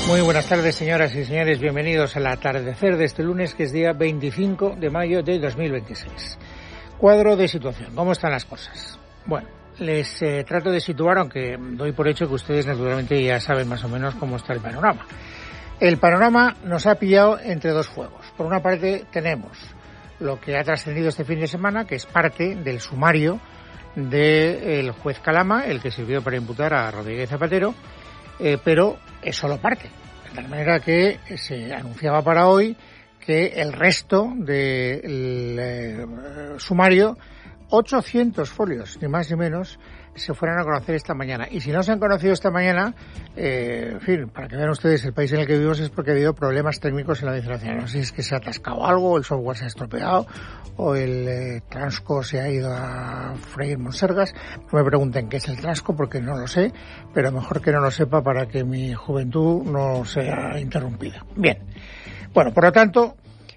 Muy buenas tardes, señoras y señores. Bienvenidos al atardecer de este lunes, que es día 25 de mayo de 2026. Cuadro de situación. ¿Cómo están las cosas? Bueno, les trato de situar, aunque doy por hecho que ustedes naturalmente ya saben más o menos cómo está el panorama. El panorama nos ha pillado entre dos fuegos. Por una parte tenemos lo que ha trascendido este fin de semana, que es parte del sumario del juez Calama, el que sirvió para imputar a Rodríguez Zapatero, pero es solo parte. De tal manera que se anunciaba para hoy que el resto del sumario, 800 folios, ni más ni menos, se fueran a conocer esta mañana. Y si no se han conocido esta mañana, en fin, para que vean ustedes el país en el que vivimos, es porque ha habido problemas técnicos en la Audiencia Nacional. No sé si es que se ha atascado algo, el software se ha estropeado, o el Transco se ha ido a freír monsergas. No me pregunten qué es el Transco, porque no lo sé, pero mejor que no lo sepa para que mi juventud no sea interrumpida. Bien. Bueno, por lo tanto,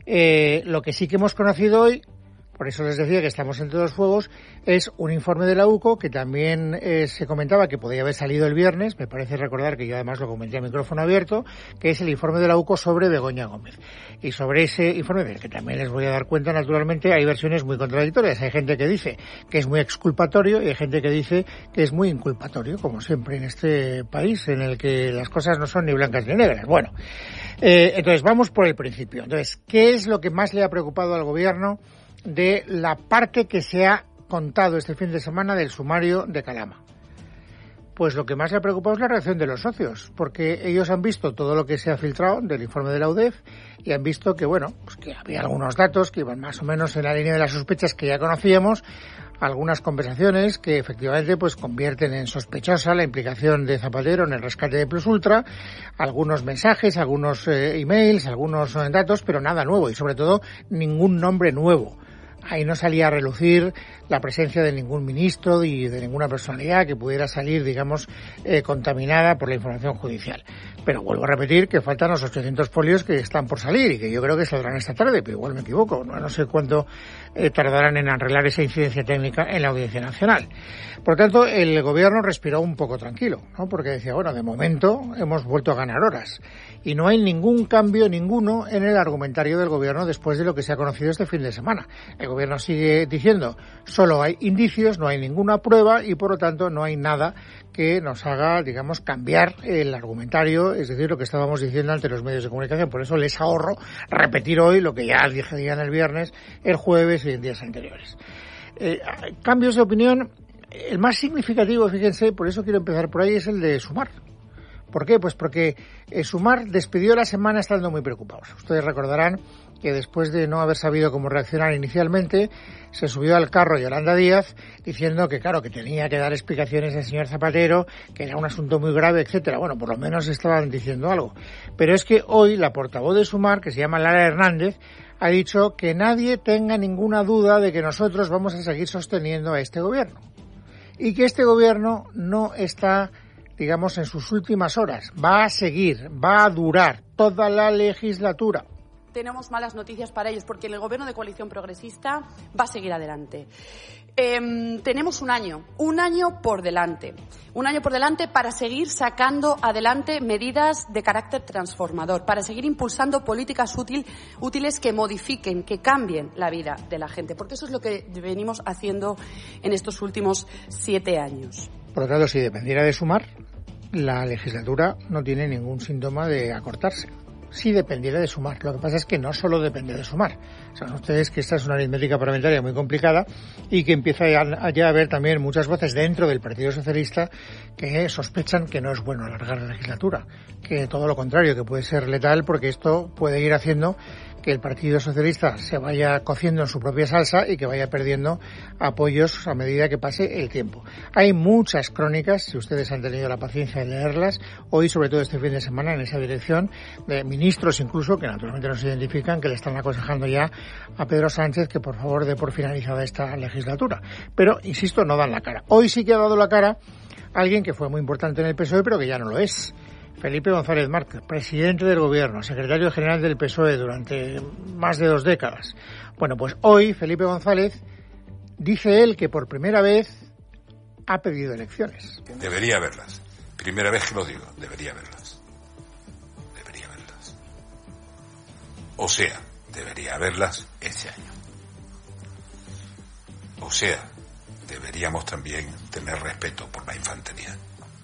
lo que sí que hemos conocido hoy, por eso les decía que estamos entre dos fuegos, es un informe de la UCO que también se comentaba que podía haber salido el viernes, me parece recordar que yo además lo comenté a micrófono abierto, que es el informe de la UCO sobre Begoña Gómez. Y sobre ese informe, del que también les voy a dar cuenta, naturalmente, hay versiones muy contradictorias. Hay gente que dice que es muy exculpatorio y hay gente que dice que es muy inculpatorio, como siempre en este país, en el que las cosas no son ni blancas ni negras. Bueno, entonces vamos por el principio. Entonces, ¿qué es lo que más le ha preocupado al gobierno de la parte que se ha contado este fin de semana del sumario de Calama? Pues lo que más le ha preocupado es la reacción de los socios, porque ellos han visto todo lo que se ha filtrado del informe de la UDEF y han visto que, bueno, pues que había algunos datos que iban más o menos en la línea de las sospechas que ya conocíamos, algunas conversaciones que efectivamente pues convierten en sospechosa la implicación de Zapatero en el rescate de Plus Ultra, algunos mensajes, algunos emails, algunos datos, pero nada nuevo y sobre todo ningún nombre nuevo. Ahí no salía a relucir la presencia de ningún ministro y de ninguna personalidad que pudiera salir, digamos, contaminada por la información judicial. Pero vuelvo a repetir que faltan los 800 folios que están por salir y que yo creo que saldrán esta tarde, pero igual me equivoco. No sé cuánto tardarán en arreglar esa incidencia técnica en la Audiencia Nacional. Por lo tanto, el gobierno respiró un poco tranquilo, ¿no? Porque decía, bueno, de momento hemos vuelto a ganar horas. Y no hay ningún cambio ninguno en el argumentario del gobierno después de lo que se ha conocido este fin de semana. El gobierno sigue diciendo, solo hay indicios, no hay ninguna prueba y por lo tanto no hay nada que nos haga, digamos, cambiar el argumentario, es decir, lo que estábamos diciendo ante los medios de comunicación. Por eso les ahorro repetir hoy lo que ya dije ya en el viernes, el jueves y en días anteriores. Cambios de opinión, el más significativo, fíjense, por eso quiero empezar por ahí, es el de Sumar. ¿Por qué? Pues porque Sumar despidió la semana estando muy preocupados. Ustedes recordarán que después de no haber sabido cómo reaccionar inicialmente, se subió al carro Yolanda Díaz diciendo que, claro, que tenía que dar explicaciones al señor Zapatero, que era un asunto muy grave, etcétera. Bueno, por lo menos estaban diciendo algo. Pero es que hoy la portavoz de Sumar, que se llama Lara Hernández, ha dicho que nadie tenga ninguna duda de que nosotros vamos a seguir sosteniendo a este gobierno. Y que este gobierno no está, digamos, en sus últimas horas. Va a seguir, va a durar toda la legislatura. Tenemos malas noticias para ellos porque el gobierno de coalición progresista va a seguir adelante. Tenemos un año por delante. Un año por delante para seguir sacando adelante medidas de carácter transformador, para seguir impulsando políticas útiles que modifiquen, que cambien la vida de la gente, porque eso es lo que venimos haciendo en estos últimos 7 años. Por lo tanto, si dependiera de Sumar, la legislatura no tiene ningún síntoma de acortarse. Sí dependiera de Sumar. Lo que pasa es que no solo depende de Sumar. Saben ustedes que esta es una aritmética parlamentaria muy complicada y que empieza ya a haber también muchas voces dentro del Partido Socialista que sospechan que no es bueno alargar la legislatura, que todo lo contrario, que puede ser letal porque esto puede ir haciendo que el Partido Socialista se vaya cociendo en su propia salsa y que vaya perdiendo apoyos a medida que pase el tiempo. Hay muchas crónicas, si ustedes han tenido la paciencia de leerlas, hoy sobre todo este fin de semana en esa dirección, de ministros incluso, que naturalmente no se identifican, que le están aconsejando ya a Pedro Sánchez que por favor dé por finalizada esta legislatura. Pero, insisto, no dan la cara. Hoy sí que ha dado la cara alguien que fue muy importante en el PSOE, pero que ya no lo es. Felipe González Márquez, presidente del Gobierno, secretario general del PSOE durante más de 2 décadas. Bueno, pues hoy Felipe González dice él que por primera vez ha pedido elecciones. Debería haberlas. Primera vez que lo digo, debería haberlas. O sea, debería haberlas este año. O sea, deberíamos también tener respeto por la infantería,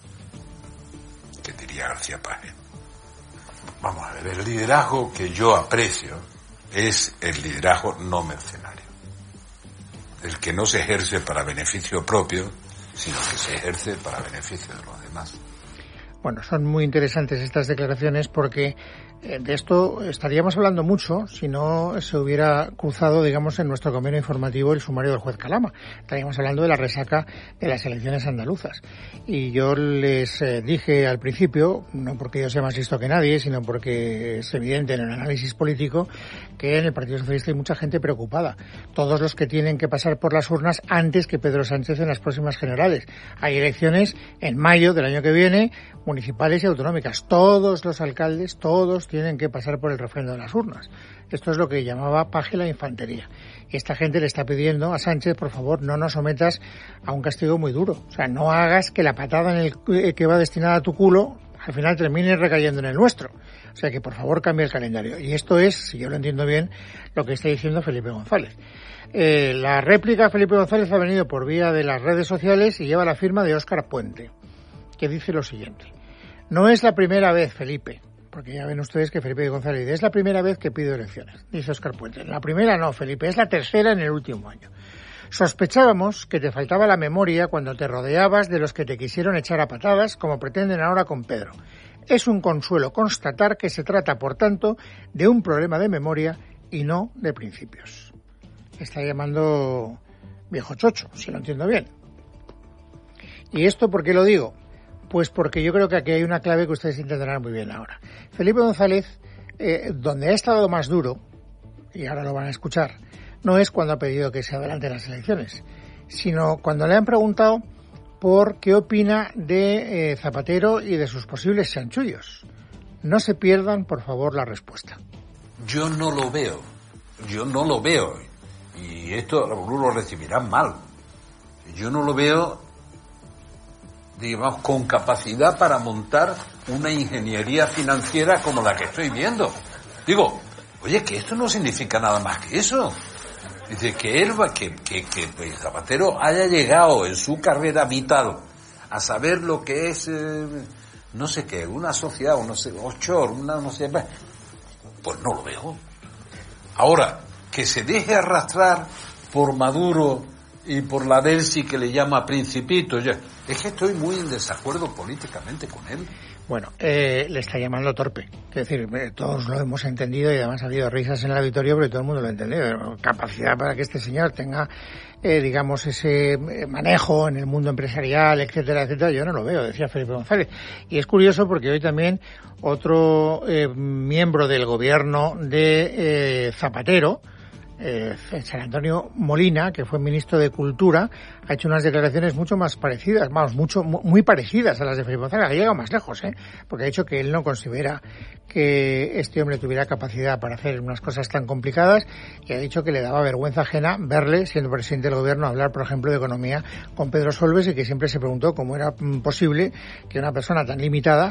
que diría García Páez. Vamos a ver, el liderazgo que yo aprecio es el liderazgo no mercenario, el que no se ejerce para beneficio propio, sino que se ejerce para beneficio de los demás. Bueno, son muy interesantes estas declaraciones porque de esto estaríamos hablando mucho si no se hubiera cruzado, digamos, en nuestro convenio informativo el sumario del juez Calama. Estaríamos hablando de la resaca de las elecciones andaluzas. Y yo les dije al principio, no porque yo sea más listo que nadie, sino porque es evidente en el análisis político que en el Partido Socialista hay mucha gente preocupada. Todos los que tienen que pasar por las urnas antes que Pedro Sánchez en las próximas generales. Hay elecciones en mayo del año que viene, municipales y autonómicas. Todos los alcaldes, todos tienen que pasar por el refrendo de las urnas. Esto es lo que llamaba Paje la infantería. Y esta gente le está pidiendo a Sánchez, por favor, no nos sometas a un castigo muy duro. O sea, no hagas que la patada en el que va destinada a tu culo al final termine recayendo en el nuestro. O sea, que por favor cambie el calendario. Y esto es, si yo lo entiendo bien, lo que está diciendo Felipe González. La réplica a Felipe González ha venido por vía de las redes sociales y lleva la firma de Óscar Puente, que dice lo siguiente. No es la primera vez, Felipe, porque ya ven ustedes que Felipe González dice, es la primera vez que pido elecciones, dice Óscar Puente. La primera no, Felipe, es la tercera en el último año. Sospechábamos que te faltaba la memoria cuando te rodeabas de los que te quisieron echar a patadas, como pretenden ahora con Pedro. Es un consuelo constatar que se trata, por tanto, de un problema de memoria y no de principios. Está llamando viejo chocho, si lo entiendo bien. ¿Y esto por qué lo digo? Pues porque yo creo que aquí hay una clave que ustedes entenderán muy bien ahora. Felipe González, donde ha estado más duro, y ahora lo van a escuchar, no es cuando ha pedido que se adelanten las elecciones, sino cuando le han preguntado por qué opina de Zapatero y de sus posibles chanchullos. No se pierdan, por favor, la respuesta. Yo no lo veo. Y esto algunos lo recibirán mal. Yo no lo veo, digamos, con capacidad para montar una ingeniería financiera como la que estoy viendo. Digo, oye, que esto no significa nada más que eso. Dice que él que Zapatero haya llegado en su carrera vital a saber lo que es, no sé qué, una sociedad, no sé, offshore, no sé, pues no lo veo. Ahora, que se deje arrastrar por Maduro y por la Delsi que le llama Principito, ya, es que estoy muy en desacuerdo políticamente con él. Bueno, le está llamando torpe. Es decir, todos lo hemos entendido y además ha habido risas en el auditorio porque todo el mundo lo ha entendido. Capacidad para que este señor tenga, digamos, ese manejo en el mundo empresarial, etcétera, etcétera, yo no lo veo, decía Felipe González. Y es curioso porque hoy también otro miembro del gobierno de Zapatero, San Antonio Molina, que fue ministro de Cultura, ha hecho unas declaraciones mucho más parecidas, muy parecidas a las de Felipe González. Ha llegado más lejos, porque ha dicho que él no considera que este hombre tuviera capacidad para hacer unas cosas tan complicadas y ha dicho que le daba vergüenza ajena verle, siendo presidente del gobierno, hablar, por ejemplo, de economía con Pedro Solbes y que siempre se preguntó cómo era posible que una persona tan limitada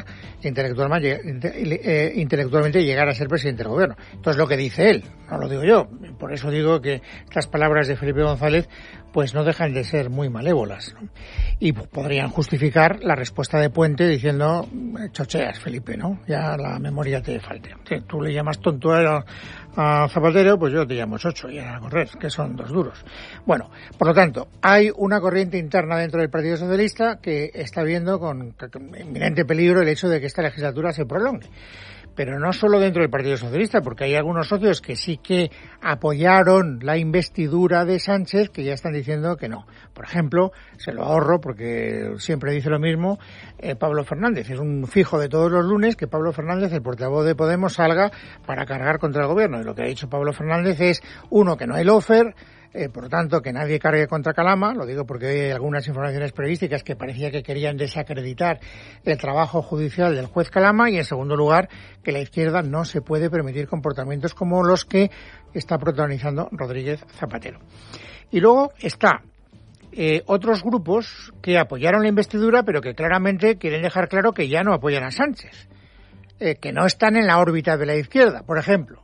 intelectualmente llegara a ser presidente del gobierno. Entonces, lo que dice él, no lo digo yo. Por eso digo que estas palabras de Felipe González pues no dejan de ser muy malévolas, ¿no? Y podrían justificar la respuesta de Puente diciendo chocheas, Felipe, ¿no? Ya la memoria te falte. Sí, tú le llamas tonto a Zapatero, pues yo te llamo chocho y a correr, que son dos duros. Bueno, por lo tanto, hay una corriente interna dentro del Partido Socialista que está viendo con inminente peligro el hecho de que esta legislatura se prolongue. Pero no solo dentro del Partido Socialista, porque hay algunos socios que sí que apoyaron la investidura de Sánchez que ya están diciendo que no. Por ejemplo, se lo ahorro porque siempre dice lo mismo, Pablo Fernández. Es un fijo de todos los lunes que Pablo Fernández, el portavoz de Podemos, salga para cargar contra el gobierno. Y lo que ha dicho Pablo Fernández es, uno, que no hay lawfare, por lo tanto, que nadie cargue contra Calama. Lo digo porque hoy hay algunas informaciones periodísticas que parecía que querían desacreditar el trabajo judicial del juez Calama. Y, en segundo lugar, que la izquierda no se puede permitir comportamientos como los que está protagonizando Rodríguez Zapatero. Y luego está otros grupos que apoyaron la investidura, pero que claramente quieren dejar claro que ya no apoyan a Sánchez, que no están en la órbita de la izquierda. Por ejemplo,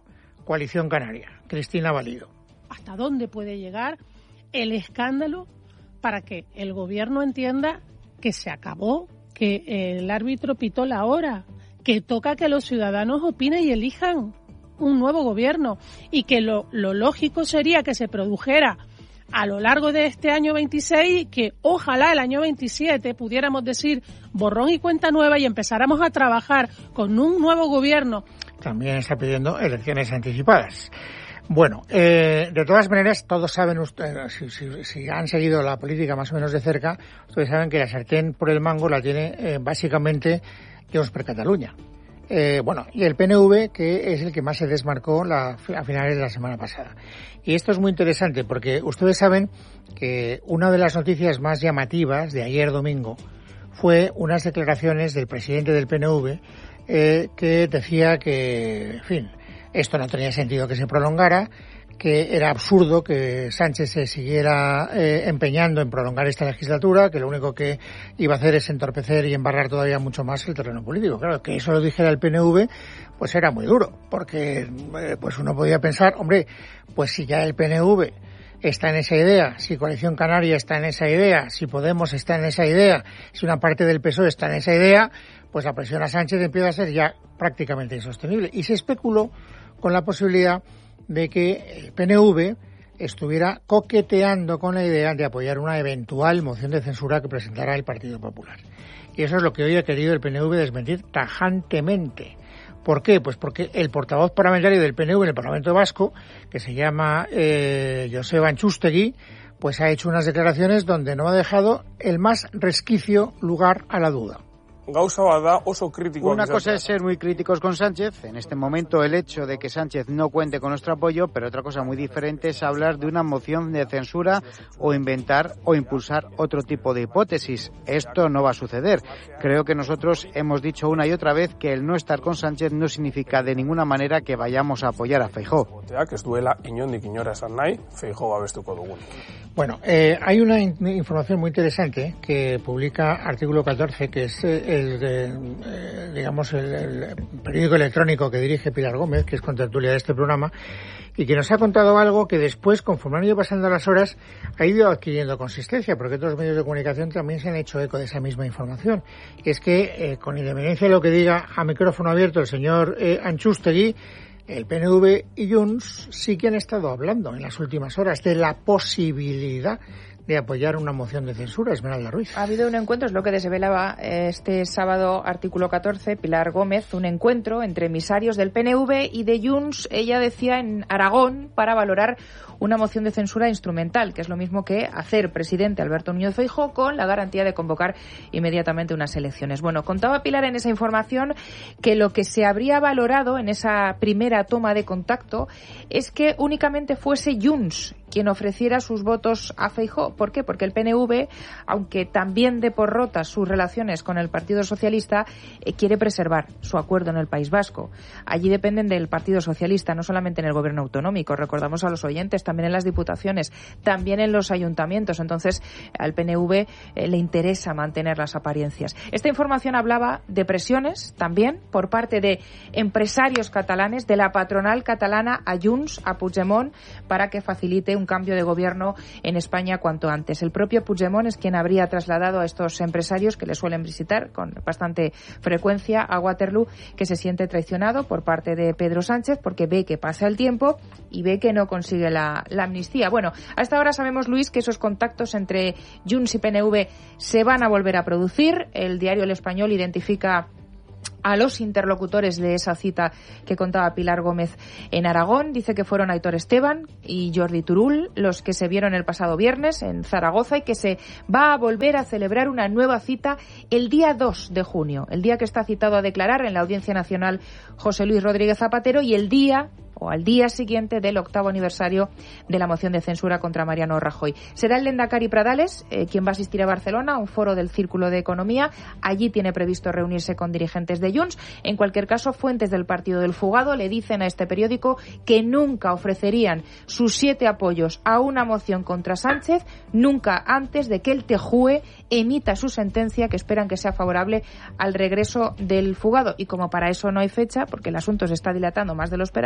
Coalición Canaria. Cristina Valido. ¿Hasta dónde puede llegar el escándalo para que el gobierno entienda que se acabó, que el árbitro pitó la hora, que toca que los ciudadanos opinen y elijan un nuevo gobierno, y que lo lógico sería que se produjera a lo largo de este año 26 y que ojalá el año 27 pudiéramos decir borrón y cuenta nueva y empezáramos a trabajar con un nuevo gobierno? También está pidiendo elecciones anticipadas. Bueno, de todas maneras, todos saben ustedes, si han seguido la política más o menos de cerca, ustedes saben que la sartén por el mango la tiene básicamente Junts per Catalunya. Y el PNV, que es el que más se desmarcó a finales de la semana pasada. Y esto es muy interesante porque ustedes saben que una de las noticias más llamativas de ayer domingo fue unas declaraciones del presidente del PNV que decía que, en fin, esto no tenía sentido que se prolongara, que era absurdo que Sánchez se siguiera empeñando en prolongar esta legislatura, que lo único que iba a hacer es entorpecer y embarrar todavía mucho más el terreno político. Claro, que eso lo dijera el PNV, pues era muy duro, porque pues uno podía pensar, hombre, pues si ya el PNV está en esa idea, si Coalición Canaria está en esa idea, si Podemos está en esa idea, si una parte del PSOE está en esa idea, pues la presión a Sánchez empieza a ser ya prácticamente insostenible. Y se especuló con la posibilidad de que el PNV estuviera coqueteando con la idea de apoyar una eventual moción de censura que presentara el Partido Popular. Y eso es lo que hoy ha querido el PNV desmentir tajantemente. ¿Por qué? Pues porque el portavoz parlamentario del PNV en el Parlamento Vasco, que se llama Joseba Antxustegi, pues ha hecho unas declaraciones donde no ha dejado el más resquicio lugar a la duda. Una cosa es ser muy críticos con Sánchez, en este momento el hecho de que Sánchez no cuente con nuestro apoyo, pero otra cosa muy diferente es hablar de una moción de censura o inventar o impulsar otro tipo de hipótesis. Esto no va a suceder. Creo que nosotros hemos dicho una y otra vez que el no estar con Sánchez no significa de ninguna manera que vayamos a apoyar a Feijóo. Bueno, hay una información muy interesante que publica Artículo 14, que es el periódico electrónico que dirige Pilar Gómez, que es contertulia de este programa, y que nos ha contado algo que después, conforme han ido pasando las horas, ha ido adquiriendo consistencia, porque otros medios de comunicación también se han hecho eco de esa misma información. Y es que, con independencia de lo que diga a micrófono abierto el señor Antxustegi, el PNV y Junts sí que han estado hablando en las últimas horas de la posibilidad de apoyar una moción de censura. Esmeralda Ruiz. Ha habido un encuentro, es lo que desvelaba este sábado Artículo 14, Pilar Gómez, un encuentro entre emisarios del PNV y de Junts, ella decía, en Aragón, para valorar una moción de censura instrumental, que es lo mismo que hacer presidente Alberto Núñez Feijóo con la garantía de convocar inmediatamente unas elecciones. Bueno, contaba Pilar en esa información que lo que se habría valorado en esa primera toma de contacto es que únicamente fuese Junts quien ofreciera sus votos a Feijóo. ¿Por qué? Porque el PNV, aunque también dé por rotas sus relaciones con el Partido Socialista, quiere preservar su acuerdo en el País Vasco. Allí dependen del Partido Socialista, no solamente en el gobierno autonómico, recordamos a los oyentes, también en las diputaciones, también en los ayuntamientos. Entonces, al PNV le interesa mantener las apariencias. Esta información hablaba de presiones también por parte de empresarios catalanes, de la patronal catalana a Junts, a Puigdemont, para que facilite un cambio de gobierno en España cuanto antes. El propio Puigdemont es quien habría trasladado a estos empresarios que le suelen visitar con bastante frecuencia a Waterloo, que se siente traicionado por parte de Pedro Sánchez porque ve que pasa el tiempo y ve que no consigue la amnistía. Bueno, hasta ahora sabemos, Luis, que esos contactos entre Junts y PNV se van a volver a producir. El diario El Español identifica a los interlocutores de esa cita que contaba Pilar Gómez en Aragón. Dice que fueron Aitor Esteban y Jordi Turull los que se vieron el pasado viernes en Zaragoza y que se va a volver a celebrar una nueva cita el día 2 de junio, el día que está citado a declarar en la Audiencia Nacional José Luis Rodríguez Zapatero y el día o al día siguiente del 8º aniversario de la moción de censura contra Mariano Rajoy. Será el lehendakari Pradales quien va a asistir a Barcelona a un foro del Círculo de Economía. Allí tiene previsto reunirse con dirigentes de Junts. En cualquier caso, fuentes del Partido del Fugado le dicen a este periódico que nunca ofrecerían sus 7 apoyos a una moción contra Sánchez, nunca antes de que el TJUE emita su sentencia, que esperan que sea favorable al regreso del fugado. Y como para eso no hay fecha, porque el asunto se está dilatando más de lo esperado, pues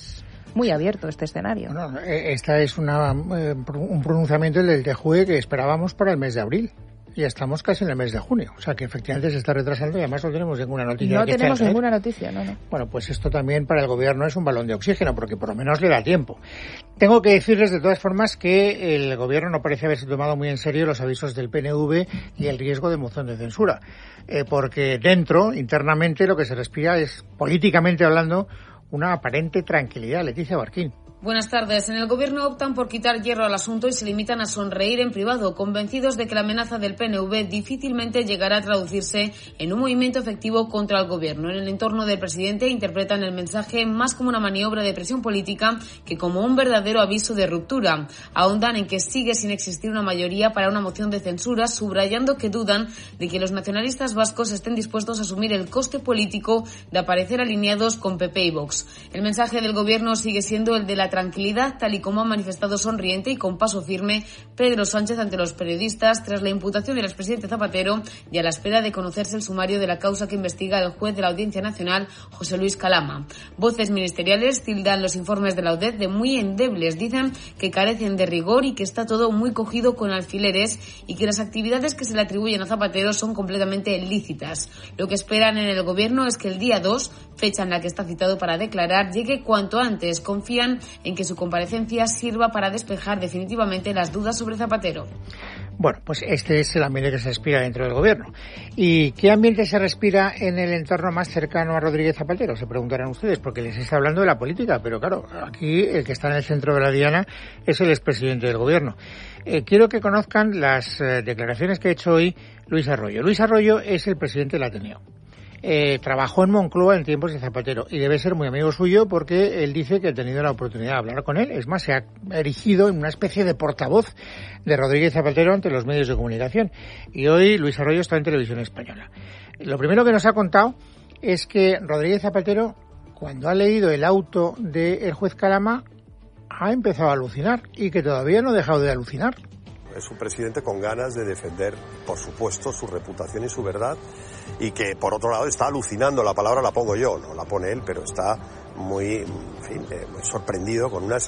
es muy abierto este escenario. Bueno, esta es un pronunciamiento del TJUE que esperábamos para el mes de abril. Y estamos casi en el mes de junio. O sea que efectivamente se está retrasando y además no tenemos ninguna noticia. No tenemos ninguna noticia, no. Bueno, pues esto también para el gobierno es un balón de oxígeno, porque por lo menos le da tiempo. Tengo que decirles de todas formas que el gobierno no parece haberse tomado muy en serio los avisos del PNV y el riesgo de moción de censura. Porque dentro, internamente, lo que se respira es, políticamente hablando, una aparente tranquilidad. Leticia Barquín. Buenas tardes. En el Gobierno optan por quitar hierro al asunto y se limitan a sonreír en privado, convencidos de que la amenaza del PNV difícilmente llegará a traducirse en un movimiento efectivo contra el Gobierno. En el entorno del presidente interpretan el mensaje más como una maniobra de presión política que como un verdadero aviso de ruptura. Ahondan en que sigue sin existir una mayoría para una moción de censura, subrayando que dudan de que los nacionalistas vascos estén dispuestos a asumir el coste político de aparecer alineados con PP y Vox. El mensaje del Gobierno sigue siendo el de la tranquilidad, tal y como ha manifestado sonriente y con paso firme Pedro Sánchez ante los periodistas tras la imputación del expresidente Zapatero y a la espera de conocerse el sumario de la causa que investiga el juez de la Audiencia Nacional, José Luis Calama. Voces ministeriales tildan los informes de la UDED de muy endebles, dicen que carecen de rigor y que está todo muy cogido con alfileres y que las actividades que se le atribuyen a Zapatero son completamente lícitas. Lo que esperan en el Gobierno es que el día 2, fecha en la que está citado para declarar, llegue cuanto antes. Confían en que su comparecencia sirva para despejar definitivamente las dudas sobre Zapatero. Bueno, pues este es el ambiente que se respira dentro del gobierno. ¿Y qué ambiente se respira en el entorno más cercano a Rodríguez Zapatero? Se preguntarán ustedes, porque les está hablando de la política, pero claro, aquí el que está en el centro de la diana es el expresidente del gobierno. Quiero que conozcan las declaraciones que ha hecho hoy Luis Arroyo. Luis Arroyo es el presidente del Ateneo. Trabajó en Moncloa en tiempos de Zapatero y debe ser muy amigo suyo porque él dice que ha tenido la oportunidad de hablar con él. Es más, se ha erigido en una especie de portavoz de Rodríguez Zapatero ante los medios de comunicación. Y hoy Luis Arroyo está en Televisión Española. Lo primero que nos ha contado es que Rodríguez Zapatero, cuando ha leído el auto del juez Calama, ha empezado a alucinar y que todavía no ha dejado de alucinar. Es un presidente con ganas de defender, por supuesto, su reputación y su verdad, y que, por otro lado, está alucinando. La palabra la pongo yo, no la pone él, pero está muy sorprendido con unas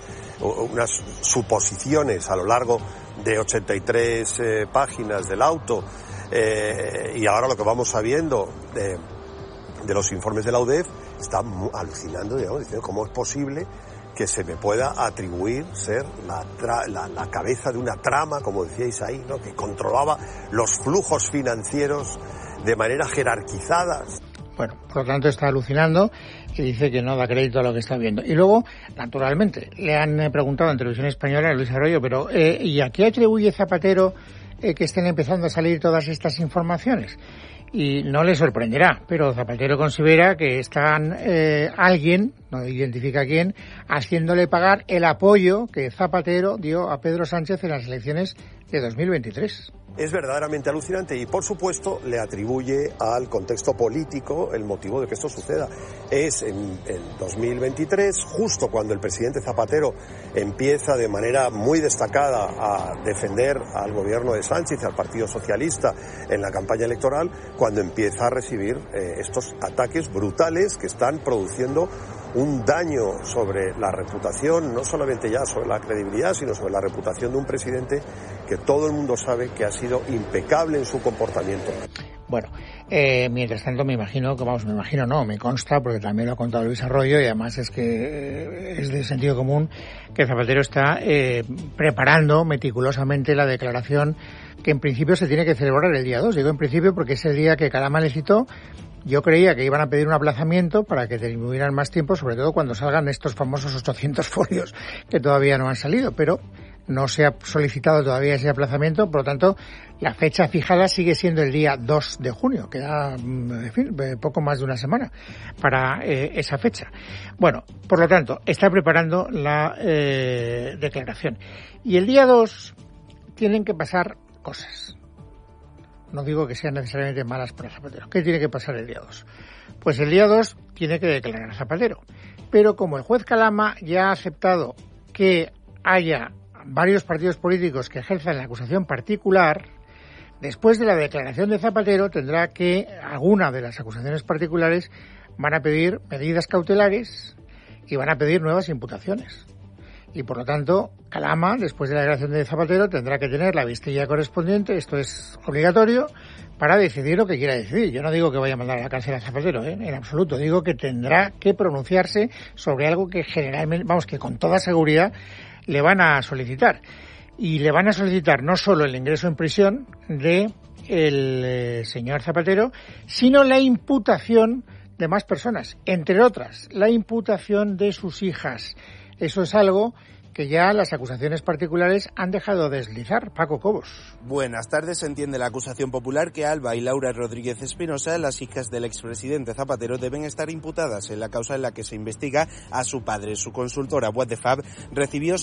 suposiciones a lo largo de 83 páginas del auto, y ahora lo que vamos sabiendo de los informes de la UDEF, está alucinando, digamos, diciendo cómo es posible que se me pueda atribuir ser la cabeza de una trama, como decíais ahí, ¿no?, que controlaba los flujos financieros de manera jerarquizada. Bueno, por lo tanto está alucinando y dice que no da crédito a lo que está viendo. Y luego, naturalmente, le han preguntado en Televisión Española a Luis Arroyo, pero ¿y a qué atribuye Zapatero que estén empezando a salir todas estas informaciones? Y no le sorprenderá, pero Zapatero considera que están alguien, no identifica quién, haciéndole pagar el apoyo que Zapatero dio a Pedro Sánchez en las elecciones de 2023. Es verdaderamente alucinante y, por supuesto, le atribuye al contexto político el motivo de que esto suceda. Es en 2023, justo cuando el presidente Zapatero empieza de manera muy destacada a defender al gobierno de Sánchez y al Partido Socialista en la campaña electoral, cuando empieza a recibir estos ataques brutales que están produciendo un daño sobre la reputación, no solamente ya sobre la credibilidad, sino sobre la reputación de un presidente que todo el mundo sabe que ha sido impecable en su comportamiento. Bueno, mientras tanto me consta, porque también lo ha contado Luis Arroyo, y además es que es de sentido común que Zapatero está preparando meticulosamente la declaración que en principio se tiene que celebrar el día 2. Digo en principio porque es el día que Calama le citó. Yo creía que iban a pedir un aplazamiento para que tuvieran más tiempo, sobre todo cuando salgan estos famosos 800 folios que todavía no han salido, pero no se ha solicitado todavía ese aplazamiento, por lo tanto, la fecha fijada sigue siendo el día 2 de junio, queda, en fin, poco más de una semana para esa fecha. Bueno, por lo tanto, está preparando la declaración. Y el día 2 tienen que pasar cosas. No digo que sean necesariamente malas para Zapatero. ¿Qué tiene que pasar el día 2? Pues el día 2 tiene que declarar a Zapatero. Pero como el juez Calama ya ha aceptado que haya varios partidos políticos que ejerzan la acusación particular, después de la declaración de Zapatero tendrá que, alguna de las acusaciones particulares van a pedir medidas cautelares y van a pedir nuevas imputaciones. Y por lo tanto, Calama, después de la declaración de Zapatero, tendrá que tener la vistilla correspondiente, esto es obligatorio, para decidir lo que quiera decidir. Yo no digo que vaya a mandar a la cárcel a Zapatero, en absoluto. Digo que tendrá que pronunciarse sobre algo que generalmente, que con toda seguridad le van a solicitar. Y le van a solicitar no solo el ingreso en prisión de el señor Zapatero, sino la imputación de más personas, entre otras, la imputación de sus hijas. Eso es algo que ya las acusaciones particulares han dejado de deslizar. Paco Cobos. Buenas tardes. Se entiende la acusación popular que Alba y Laura Rodríguez Espinosa, las hijas del expresidente Zapatero, deben estar imputadas en la causa en la que se investiga a su padre. Su consultora What the Fab recibió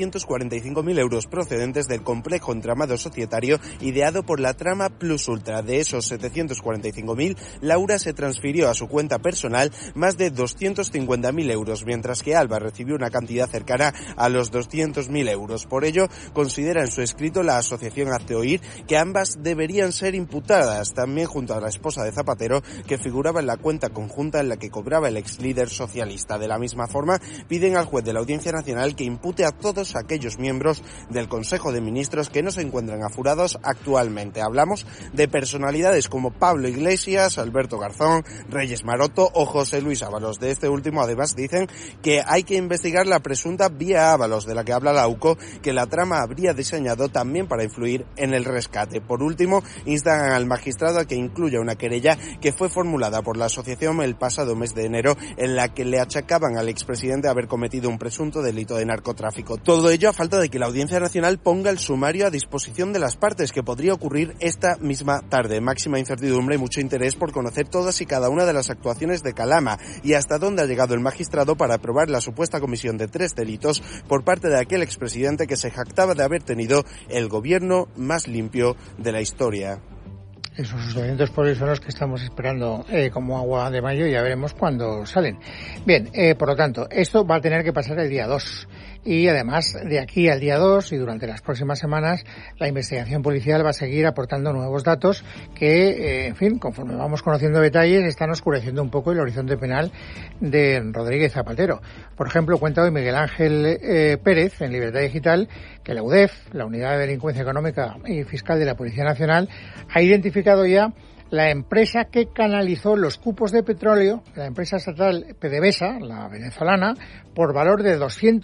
745.000 euros procedentes del complejo entramado societario ideado por la trama Plus Ultra. De esos 745.000, Laura se transfirió a su cuenta personal más de 250.000 euros, mientras que Alba recibió una cantidad cercana a los 200.000 euros. Por ello, considera en su escrito la asociación Hazte Oír que ambas deberían ser imputadas, también junto a la esposa de Zapatero, que figuraba en la cuenta conjunta en la que cobraba el ex líder socialista. De la misma forma, piden al juez de la Audiencia Nacional que impute a todos aquellos miembros del Consejo de Ministros que no se encuentran aforados actualmente. Hablamos de personalidades como Pablo Iglesias, Alberto Garzón, Reyes Maroto o José Luis Ábalos. De este último, además, dicen que hay que investigar la presunta vía Ábalos, de la que habla la UCO, que la trama habría diseñado también para influir en el rescate. Por último, instan al magistrado a que incluya una querella que fue formulada por la asociación el pasado mes de enero, en la que le achacaban al expresidente haber cometido un presunto delito de narcotráfico. Todo ello a falta de que la Audiencia Nacional ponga el sumario a disposición de las partes, que podría ocurrir esta misma tarde. Máxima incertidumbre y mucho interés por conocer todas y cada una de las actuaciones de Calama y hasta dónde ha llegado el magistrado para aprobar la supuesta comisión de 3 delitos por parte de aquel expresidente que se jactaba de haber tenido el gobierno más limpio de la historia. Esos sustituyentes por eso son los que estamos esperando como agua de mayo, ya veremos cuándo salen. Bien, por lo tanto, esto va a tener que pasar el día 2. Y además, de aquí al día 2 y durante las próximas semanas, la investigación policial va a seguir aportando nuevos datos que, en fin, conforme vamos conociendo detalles, están oscureciendo un poco el horizonte penal de Rodríguez Zapatero. Por ejemplo, cuenta hoy Miguel Ángel Pérez, en Libertad Digital, que la UDEF, la Unidad de Delincuencia Económica y Fiscal de la Policía Nacional, ha identificado ya la empresa que canalizó los cupos de petróleo, la empresa estatal PDVSA, la venezolana, por valor de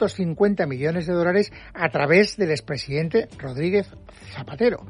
250 millones de dólares a través del expresidente Rodríguez Zapatero.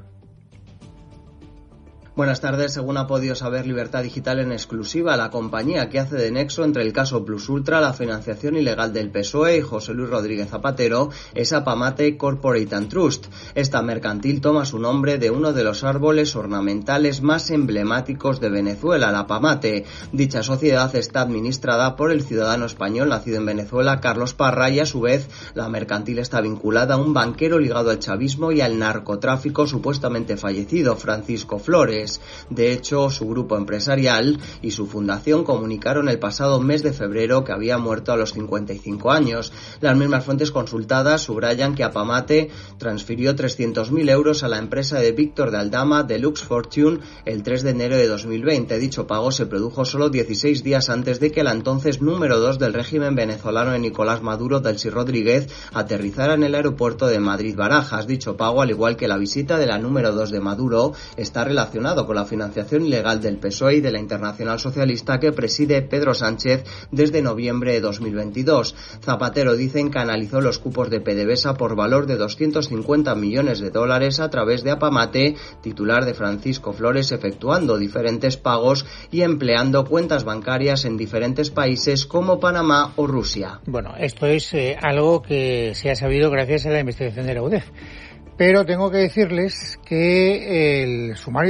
Buenas tardes. Según ha podido saber Libertad Digital en exclusiva, la compañía que hace de nexo entre el caso Plus Ultra, la financiación ilegal del PSOE y José Luis Rodríguez Zapatero es Apamate Corporate and Trust. Esta mercantil toma su nombre de uno de los árboles ornamentales más emblemáticos de Venezuela, la Apamate. Dicha sociedad está administrada por el ciudadano español nacido en Venezuela, Carlos Parra, y a su vez la mercantil está vinculada a un banquero ligado al chavismo y al narcotráfico supuestamente fallecido, Francisco Flores. De hecho, su grupo empresarial y su fundación comunicaron el pasado mes de febrero que había muerto a los 55 años. Las mismas fuentes consultadas subrayan que Apamate transfirió 300.000 euros a la empresa de Víctor de Aldama, Deluxe Fortune, el 3 de enero de 2020. Dicho pago se produjo solo 16 días antes de que la entonces número 2 del régimen venezolano de Nicolás Maduro, Delcy Rodríguez, aterrizara en el aeropuerto de Madrid-Barajas. Dicho pago, al igual que la visita de la número 2 de Maduro, está relacionado con la financiación ilegal del PSOE y de la Internacional Socialista que preside Pedro Sánchez desde noviembre de 2022. Zapatero, dicen, canalizó los cupos de PDVSA por valor de 250 millones de dólares a través de Apamate, titular de Francisco Flores, efectuando diferentes pagos y empleando cuentas bancarias en diferentes países como Panamá o Rusia. Bueno, esto es algo que se ha sabido gracias a la investigación de la UDEF. Pero tengo que decirles que el sumario